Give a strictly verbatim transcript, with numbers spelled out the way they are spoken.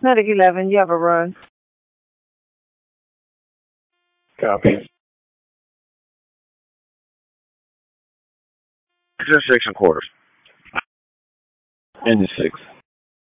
Medic eleven, you have a run. Copy. Six and quarters. And the six.